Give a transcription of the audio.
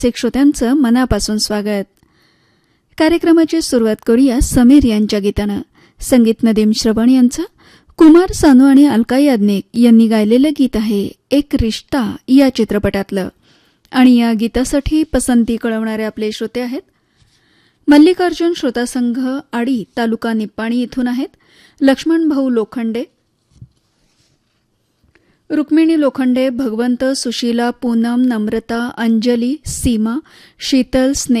श्रोत्यांचं मनापासून स्वागत. कार्यक्रमाची सुरुवात करूया समीर यांच्या गीतानं. संगीत नदीम श्रवण यांचं. कुमार सानू आणि अलका याज्ञिक यांनी गायलेलं गीत आहे एक रिश्ता या चित्रपटातलं. आणि या गीतासाठी पसंती कळवणारे आपले श्रोते आहेत मल्लिकार्जुन श्रोता संघ आडी तालुका निप्पाणी इथून आहेत. लक्ष्मण भाऊ लोखंडे, रुक्मिणी लोखंडे, भगवंत, सुशीला, पूनम, नम्रता, अंजली, सीमा, शीतल, स्नेहा,